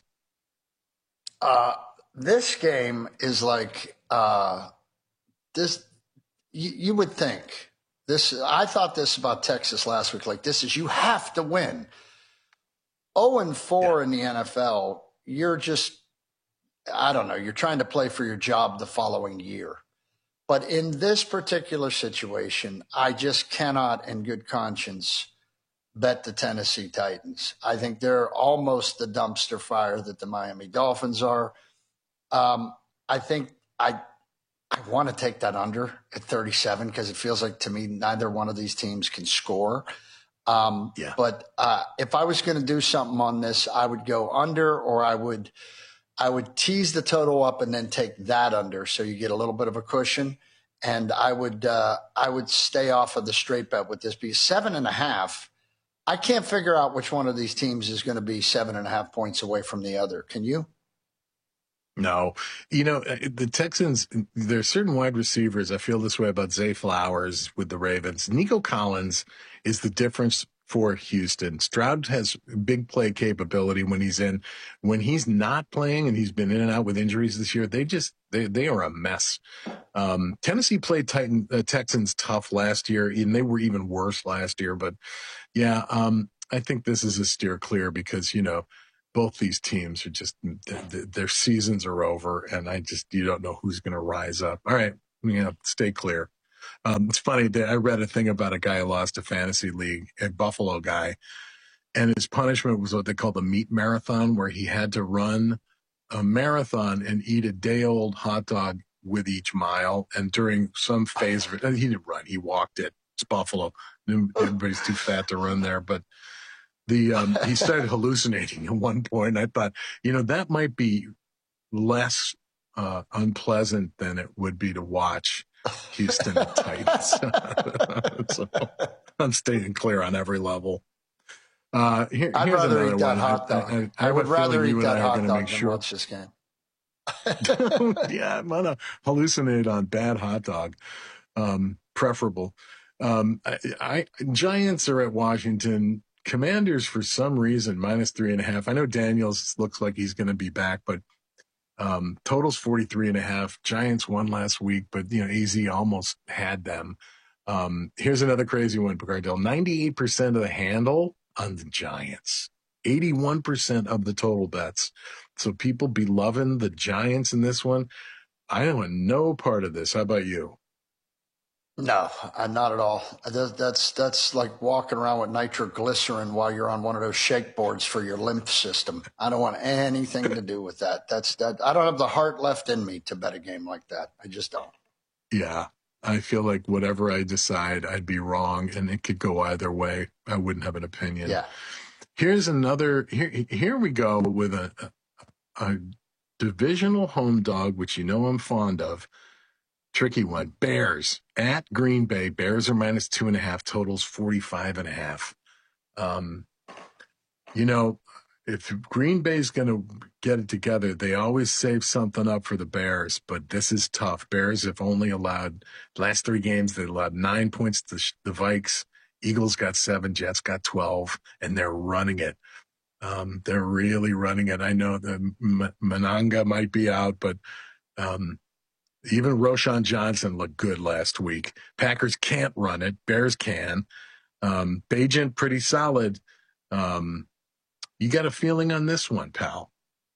This game is like this. You would think this. I thought this about Texas last week. Like this is you have to win. 0-4 in the NFL. You're just, I don't know. You're trying to play for your job the following year. But in this particular situation, I just cannot, in good conscience, bet the Tennessee Titans. I think they're almost the dumpster fire that the Miami Dolphins are. I think I want to take that under at 37 because it feels like to me neither one of these teams can score. But if I was going to do something on this, I would go under, or I would tease the total up and then take that under, so you get a little bit of a cushion. And I would stay off of the straight bet with this. Because 7.5, I can't figure out which one of these teams is going to be 7.5 points away from the other. Can you? No. The Texans, there are certain wide receivers. I feel this way about Zay Flowers with the Ravens. Nico Collins is the difference for Houston. Stroud has big play capability when he's in. When he's not playing, and he's been in and out with injuries this year, they are a mess. Tennessee played Texans tough last year, and they were even worse last year. But yeah, I think this is a steer clear because, both these teams are just, their seasons are over, and you don't know who's going to rise up. All right, stay clear. It's funny that I read a thing about a guy who lost a fantasy league, a Buffalo guy, and his punishment was what they call the meat marathon, where he had to run a marathon and eat a day-old hot dog with each mile. And during some phase of it, he didn't run, he walked it. It's Buffalo. Everybody's too fat to run there, but he started hallucinating at one point. I thought, that might be less unpleasant than it would be to watch Houston Titans. So I'm staying clear on every level. I'd rather eat that hot dog. I would rather eat that hot dog than watch this game. Yeah, I'm going to hallucinate on bad hot dog. Preferable. Giants are at Washington. Commanders, for some reason, -3.5. I know Daniels looks like he's going to be back, but total's 43.5. Giants won last week, but AZ almost had them. Here's another crazy one, Picardell. 98% of the handle on the Giants, 81% of the total bets. So people be loving the Giants in this one. I don't want no part of this. How about you? No, not at all. That's like walking around with nitroglycerin while you're on one of those shake boards for your lymph system. I don't want anything to do with that. I don't have the heart left in me to bet a game like that. I just don't. Yeah, I feel like whatever I decide, I'd be wrong, and it could go either way. I wouldn't have an opinion. Yeah. Here's another. Here we go with a divisional home dog, which I'm fond of. Tricky one. Bears at Green Bay. Bears are -2.5. Totals 45.5. If Green Bay's going to get it together, they always save something up for the Bears, but this is tough. Bears have only allowed, last 3 games, they allowed 9 points to the Vikes. Eagles got 7, Jets got 12, and they're running it. They're really running it. I know the Mananga might be out, but even Roshan Johnson looked good last week. Packers can't run it. Bears can. Bagent, pretty solid. You got a feeling on this one, pal?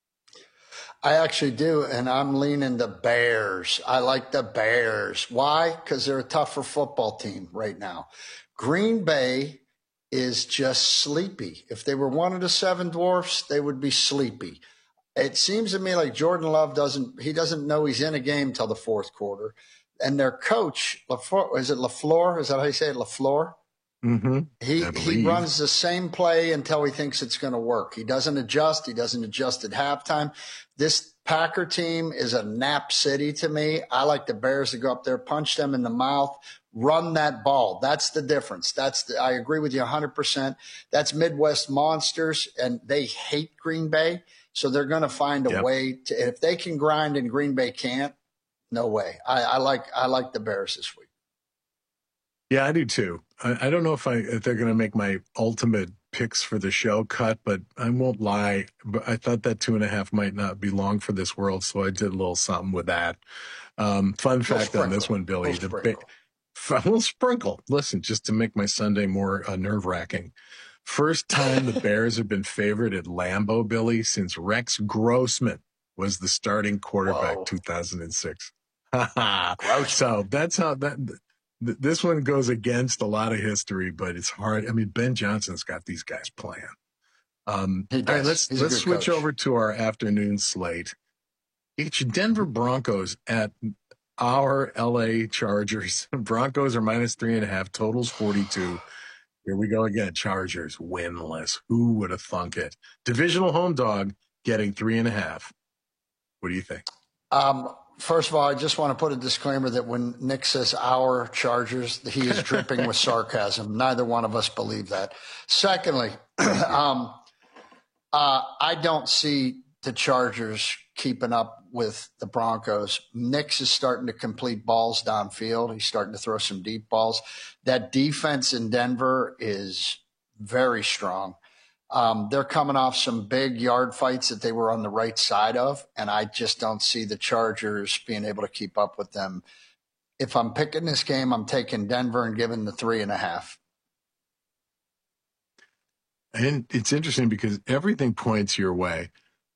I actually do, and I'm leaning the Bears. I like the Bears. Why? Because they're a tougher football team right now. Green Bay is just sleepy. If they were one of the 7 dwarfs, they would be sleepy. It seems to me like Jordan Love doesn't know he's in a game till the 4th quarter. And their coach, is it LaFleur? Is that how you say it, LaFleur? Mm-hmm. He runs the same play until he thinks it's going to work. He doesn't adjust. He doesn't adjust at halftime. This Packer team is a nap city to me. I like the Bears to go up there, punch them in the mouth, run that ball. That's the difference. I agree with you 100%. That's Midwest monsters, and they hate Green Bay. So they're going to find a way to, if they can grind and Green Bay can't, no way. I like the Bears this week. Yeah, I do too. I don't know if they're going to make my ultimate picks for the show cut, but I won't lie. But I thought that 2.5 might not be long for this world, so I did a little something with that. Fun fact on this one, Billy. A little sprinkle. Listen, just to make my Sunday more nerve-wracking. First time the Bears have been favored at Lambeau, Billy, since Rex Grossman was the starting quarterback, 2006. So that's how this one goes against a lot of history, but it's hard. I mean, Ben Johnson's got these guys playing. All right, let's switch over to our afternoon slate. It's Denver Broncos at our LA Chargers. Broncos are -3.5. Totals 42. Here we go again. Chargers winless. Who would have thunk it? Divisional home dog getting 3.5. What do you think? First of all, I just want to put a disclaimer that when Nick says our Chargers, he is dripping with sarcasm. Neither one of us believe that. Secondly, I don't see the Chargers keeping up with the Broncos. Nix is starting to complete balls downfield. He's starting to throw some deep balls. That defense in Denver is very strong. They're coming off some big yard fights that they were on the right side of, and I just don't see the Chargers being able to keep up with them. If I'm picking this game, I'm taking Denver and giving the 3.5. And it's interesting because everything points your way.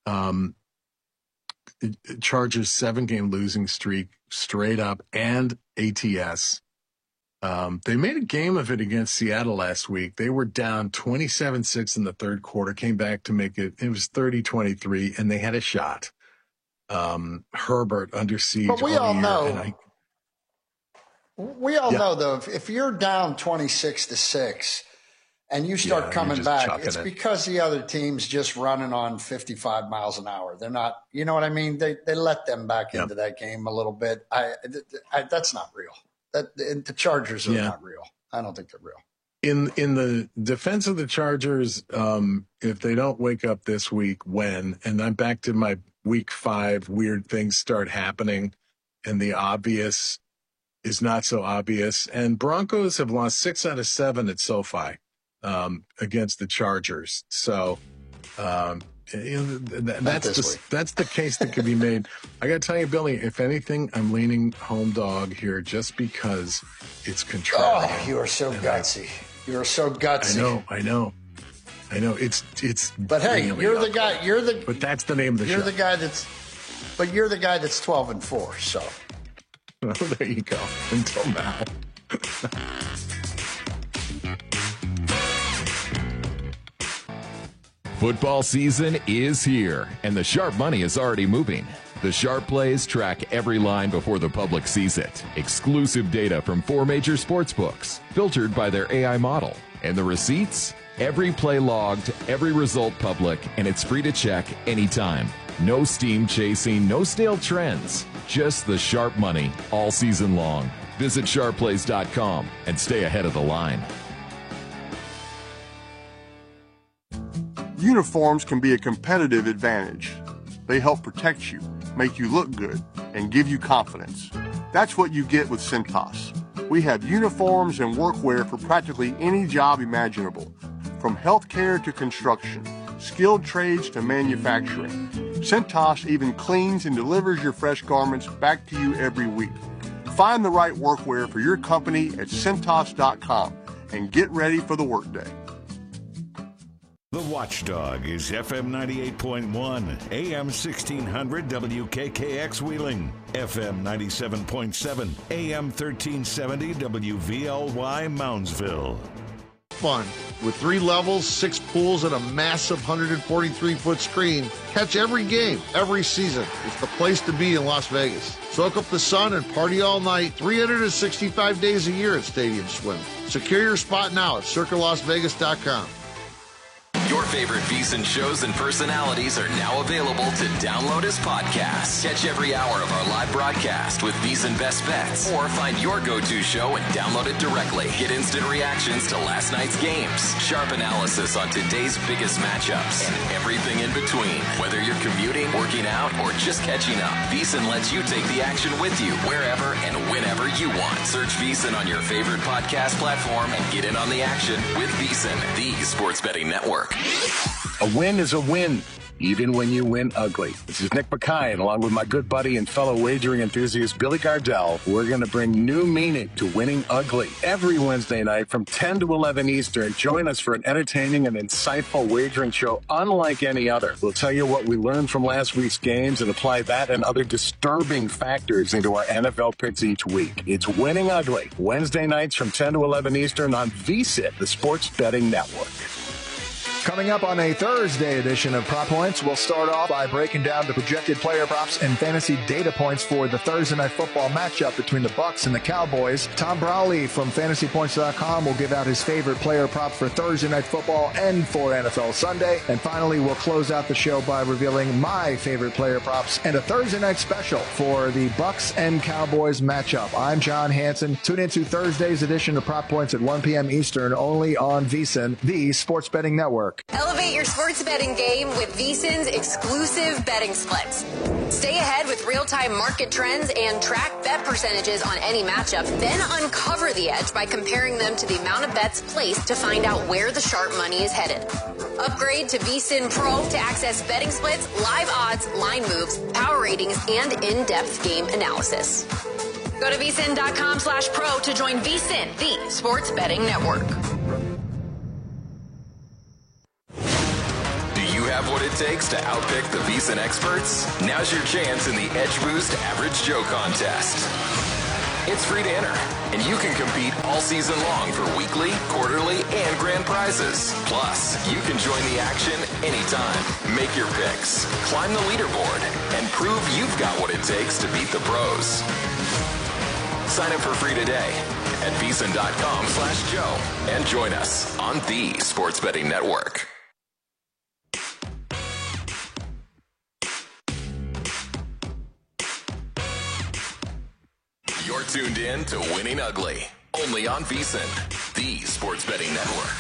Chargers 7-game losing streak straight up and ATS. They made a game of it against Seattle last week. They were down 27-6 in the third quarter, came back to make it. It was 30-23, and they had a shot. Herbert under siege. But we all know. We all know, though, if you're down 26-6 and you start coming back, it's because the other team's just running on 55 miles an hour. They're not, you know what I mean? They let them back into that game a little bit. That's not real. The Chargers are not real. I don't think they're real. In the defense of the Chargers, if they don't wake up this week, when? And I'm back to my week 5, weird things start happening, and the obvious is not so obvious. And Broncos have lost 6 out of 7 at SoFi against the Chargers. So that's the case that could be made. I got to tell you, Billy, if anything, I'm leaning home dog here just because it's contrarian. Oh, you are so gutsy. You are so gutsy. I know. It's. But hey, really you're the guy. But that's the name of the show. You're the guy that's 12-4. So. Well, there you go. Until now. Football season is here, and the sharp money is already moving. The Sharp Plays track every line before the public sees it. Exclusive data from 4 major sports books, filtered by their AI model. And the receipts? Every play logged, every result public, and it's free to check anytime. No steam chasing, no stale trends. Just the sharp money all season long. Visit sharpplays.com and stay ahead of the line. Uniforms can be a competitive advantage. They help protect you, make you look good, and give you confidence. That's what you get with Cintas. We have uniforms and workwear for practically any job imaginable, from healthcare to construction, skilled trades to manufacturing. Cintas even cleans and delivers your fresh garments back to you every week. Find the right workwear for your company at Cintas.com and get ready for the workday. The Watchdog is FM 98.1, AM 1600 WKKX Wheeling, FM 97.7, AM 1370 WVLY Moundsville. Fun with 3 levels, 6 pools, and a massive 143-foot screen. Catch every game, every season. It's the place to be in Las Vegas. Soak up the sun and party all night, 365 days a year at Stadium Swim. Secure your spot now at CircaLasVegas.com. Your favorite VSiN shows and personalities are now available to download as podcasts. Catch every hour of our live broadcast with VSiN Best Bets, or find your go-to show and download it directly. Get instant reactions to last night's games, sharp analysis on today's biggest matchups, and everything in between. Whether you're commuting, working out, or just catching up, VSiN lets you take the action with you wherever and whenever you want. Search VSiN on your favorite podcast platform and get in on the action with VSiN, the sports betting network. A win is a win, even when you win ugly. This is Nick Mackay, and along with my good buddy and fellow wagering enthusiast Billy Gardell, we're going to bring new meaning to winning ugly. Every Wednesday night from 10 to 11 Eastern, join us for an entertaining and insightful wagering show unlike any other. We'll tell you what we learned from last week's games and apply that and other disturbing factors into our NFL picks each week. It's Winning Ugly, Wednesday nights from 10 to 11 Eastern on VSiN, the sports betting network. Coming up on a Thursday edition of Prop Points, we'll start off by breaking down the projected player props and fantasy data points for the Thursday Night Football matchup between the Bucs and the Cowboys. Tom Brawley from FantasyPoints.com will give out his favorite player prop for Thursday Night Football and for NFL Sunday. And finally, we'll close out the show by revealing my favorite player props and a Thursday night special for the Bucs and Cowboys matchup. I'm John Hansen. Tune into Thursday's edition of Prop Points at 1 p.m. Eastern, only on VSiN, the sports betting network. Network. Elevate your sports betting game with VSiN's exclusive betting splits. Stay ahead with real-time market trends and track bet percentages on any matchup, then uncover the edge by comparing them to the amount of bets placed to find out where the sharp money is headed. Upgrade to VSiN Pro to access betting splits, live odds, line moves, power ratings, and in-depth game analysis. Go to vsin.com/pro to join VSiN, the sports betting network. Have what it takes to outpick the VSiN experts? Now's your chance in the Edge Boost Average Joe contest. It's free to enter, and you can compete all season long for weekly, quarterly, and grand prizes. Plus, you can join the action anytime. Make your picks, climb the leaderboard, and prove you've got what it takes to beat the pros. Sign up for free today at vsin.com/Joe and join us on the Sports Betting Network. You're tuned in to Winning Ugly, only on VSiN, the Sports Betting Network.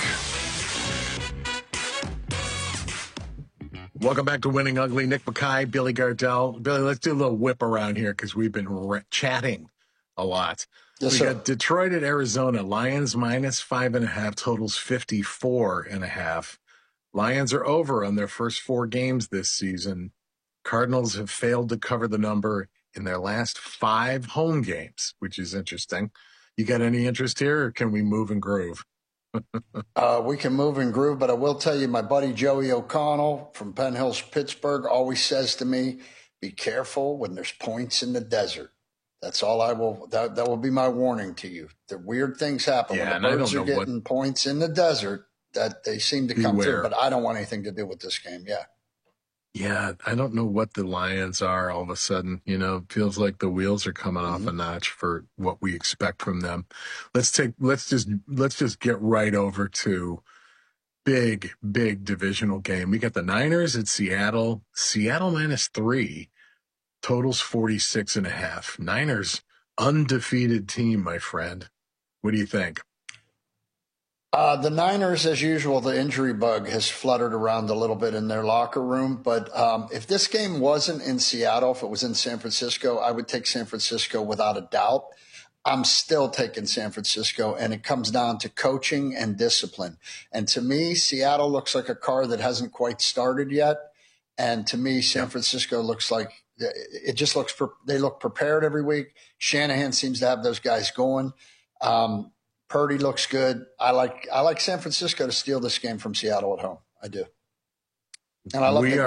Welcome back to Winning Ugly. Nick Mackay, Billy Gardell. Billy, let's do a little whip around here because we've been chatting a lot. Yes, we sir. got Detroit at Arizona. Lions -5.5, totals 54.5. Lions are over on their first 4 games this season. Cardinals have failed to cover the number in their last 5 home games, which is interesting. You got any interest here, or can we move and groove? We can move and groove, but I will tell you, my buddy Joey O'Connell from Penn Hills, Pittsburgh, always says to me, be careful when there's points in the desert. That's all I will, that will be my warning to you. The weird things happen. Yeah, when the birds are getting points in the desert, that they seem to come through, but I don't want anything to do with this game. Yeah. Yeah, I don't know what the Lions are all of a sudden. You know, it feels like the wheels are coming off a notch for what we expect from them. Let's just get right over to big divisional game. We got the Niners at Seattle. Seattle -3, totals 46.5. Niners, undefeated team, my friend. What do you think? The Niners, as usual, the injury bug has fluttered around a little bit in their locker room. But if this game wasn't in Seattle, if it was in San Francisco, I would take San Francisco without a doubt. I'm still taking San Francisco, and it comes down to coaching and discipline. And to me, Seattle looks like a car that hasn't quite started yet. And to me, San Francisco looks like it just looks they look prepared every week. Shanahan seems to have those guys going. Purdy looks good. I like San Francisco to steal this game from Seattle at home. I do. And I love you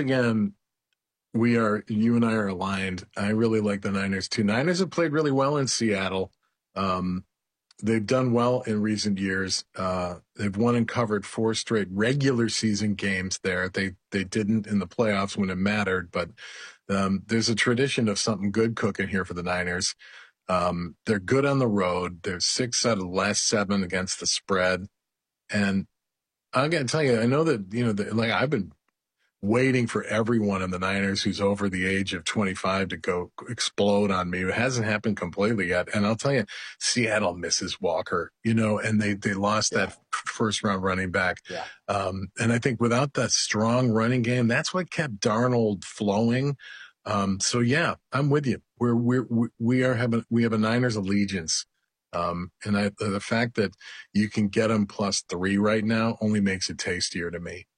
and I are aligned. I really like the Niners too. Niners have played really well in Seattle. They've done well in recent years. They've won and covered 4 straight regular season games there. They didn't in the playoffs when it mattered, but there's a tradition of something good cooking here for the Niners. They're good on the road. They're 6 out of the last 7 against the spread. And I got to tell you, I know that, I've been waiting for everyone in the Niners who's over the age of 25 to go explode on me. It hasn't happened completely yet. And I'll tell you, Seattle misses Walker, and they lost that first round running back. Yeah. And I think without that strong running game, that's what kept Darnold flowing. So yeah, I'm with you. We have a Niners allegiance. And the fact that you can get them +3 right now only makes it tastier to me.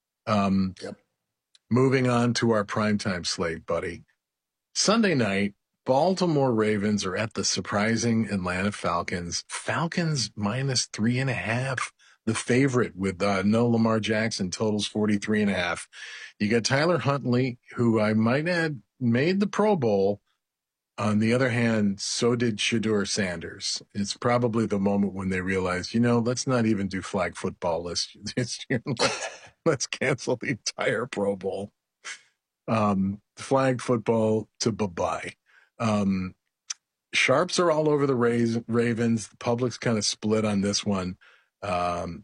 Moving on to our primetime slate, buddy. Sunday night, Baltimore Ravens are at the surprising Atlanta Falcons. Falcons -3.5. The favorite with no Lamar Jackson, totals 43.5. You got Tyler Huntley, who I might add made the Pro Bowl. On the other hand, so did Shedeur Sanders. It's probably the moment when they realize, let's not even do flag football. Let's cancel the entire Pro Bowl. Flag football to bye-bye. Sharps are all over the Ravens. The public's kind of split on this one. I'm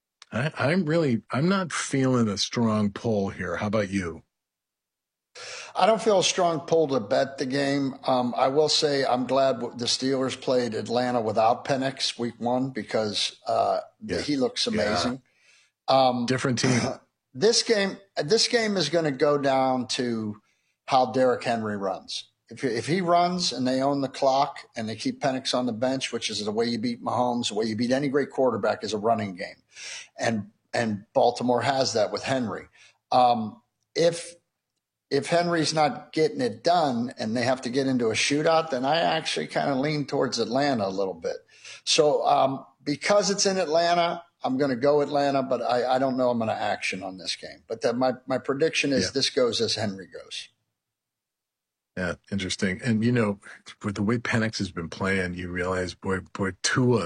not feeling a strong pull here. How about you? I don't feel a strong pull to bet the game. I will say I'm glad the Steelers played Atlanta without Penix week 1 because he looks amazing. Different team. This game is going to go down to how Derrick Henry runs. If he runs and they own the clock and they keep Penix on the bench, which is the way you beat Mahomes, the way you beat any great quarterback is a running game. And Baltimore has that with Henry. If Henry's not getting it done and they have to get into a shootout, then I actually kind of lean towards Atlanta a little bit. So because it's in Atlanta, I'm going to go Atlanta, but I don't know I'm going to action on this game. But my prediction is this goes as Henry goes. Yeah, interesting. And, with the way Penix has been playing, you realize, boy, Tua